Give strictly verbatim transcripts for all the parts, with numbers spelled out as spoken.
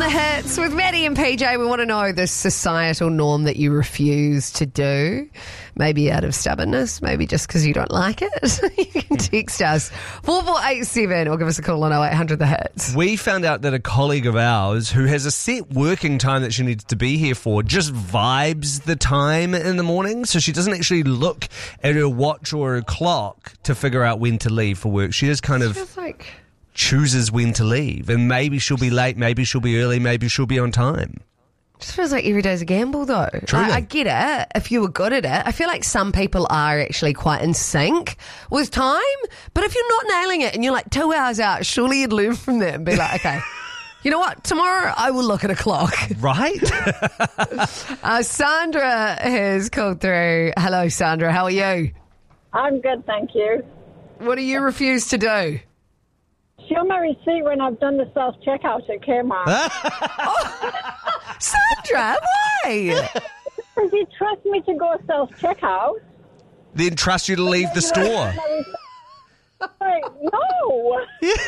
the hits with Maddie and P J. We want to know the societal norm that you refuse to do. Maybe out of stubbornness, maybe just because you don't like it. You can text us four four eight seven or give us a call on oh eight hundred the hits. We found out that a colleague of ours who has a set working time that she needs to be here for just vibes the time in the morning, so she doesn't actually look at her watch or her clock to figure out when to leave for work. She just kind of Feels like chooses when to leave, and maybe she'll be late, maybe she'll be early, maybe she'll be on time. just feels like every day's a gamble, though. Truly. I, I get it if you were good at it. I feel like some people are actually quite in sync with time, but if you're not nailing it and you're like two hours out, surely you'd learn from that and be like, okay, you know what? Tomorrow I will look at a clock. Right? uh, Sandra has called through. Hello, Sandra. How are you? I'm good, thank you. What do you refuse to do? Show my receipt when I've done the self-checkout at Kmart. Sandra, why? Because you trust me to go self-checkout. Then trust you to leave the store. Like, no.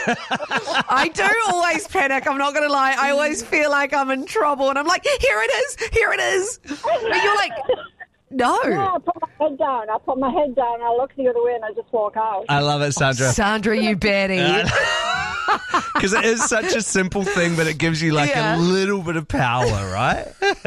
I do always panic. I'm not going to lie. I always feel like I'm in trouble, and I'm like, here it is, here it is. But you're like, no. No, I put my head down. I put my head down, I look the other way, and I just walk out. I love it, Sandra. Sandra, you baddie. Because it is such a simple thing, but it gives you like Yeah. a little bit of power, right?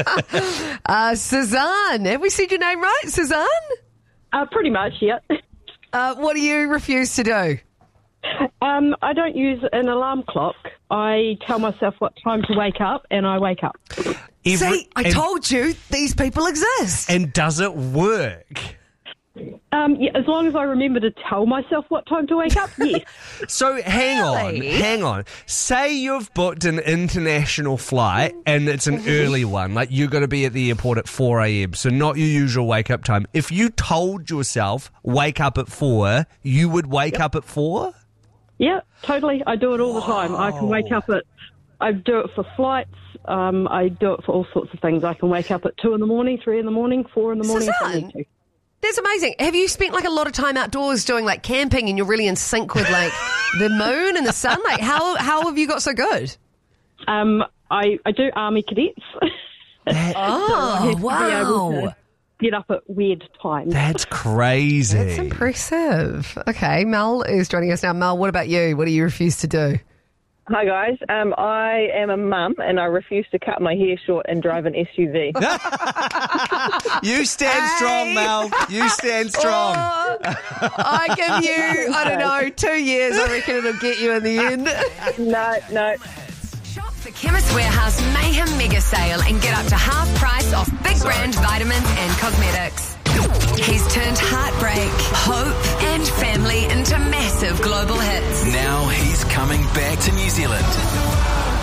Uh, Suzanne, have we said your name right, Suzanne? Uh, pretty much, yeah. Uh, what do you refuse to do? Um, I don't use an alarm clock. I tell myself what time to wake up, and I wake up. Every- See, I and, told you these people exist. And does it work? Um, yeah, as long as I remember to tell myself what time to wake up, yes. So hang Really? on, hang on. Say you've booked an international flight and it's an early one, like you're going to be at the airport at four a.m, so not your usual wake-up time. If you told yourself, wake up at four, you would wake up at four? Yeah, totally. I do it all the time. I can wake up at, I do it for flights. Um, I do it for all sorts of things. I can wake up at two in the morning, three in the morning, four in the morning. if I Suzanne? need to. That's amazing. Have you spent like a lot of time outdoors doing like camping and you're really in sync with like the moon and the sun? Like how how have you got so good? Um, I, I do army cadets. Oh, Be able wow. to get up at weird times. That's crazy. That's impressive. Okay, Mel is joining us now. Mel, what about you? What do you refuse to do? Hi guys, um, I am a mum and I refuse to cut my hair short and drive an S U V. You stand strong, Mel. You stand strong. Oh, I give you, I don't know, two years. I reckon it'll get you in the end. no, no. Shop the Chemist Warehouse Mayhem Mega Sale and get up to half price off big brand vitamins and cosmetics. He's turned heartbreak, hope and family into massive global hits. Now he's coming back to New Zealand.